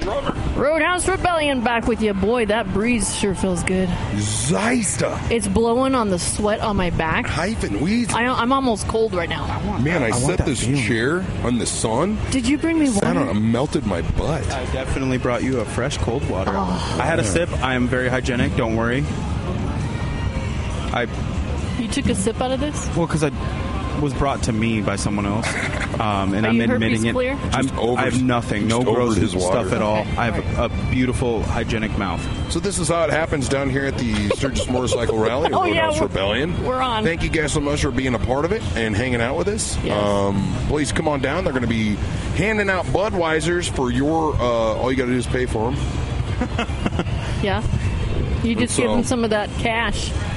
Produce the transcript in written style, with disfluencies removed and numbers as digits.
drummer. Roadhouse Rebellion back with you. Boy, that breeze sure feels good. Zeista. It's blowing on the sweat on my back. Hyphen wheeze. I'm almost cold right now. Man, I set that this feeling. chair on the sun. Did you bring me Sat on water? it, melted my butt. I definitely brought you a fresh cold water. I had a sip. I am very hygienic. Don't worry. You took a sip out of this? Well, because I was brought to me by someone else, and Are I'm you admitting herpes it. clear? I have nothing, no just over gross his water. stuff at all. Okay. I have a beautiful hygienic mouth. So this is how it happens down here at the Sturgis Motorcycle Rally, or Oh, yeah, Roadhouse Rebellion. we're on. Thank you guys so much for being a part of it and hanging out with us. Yes. Please come on down. They're going to be handing out Budweisers for your. All you got to do is pay for them. Yeah. You just give so- them some of that cash.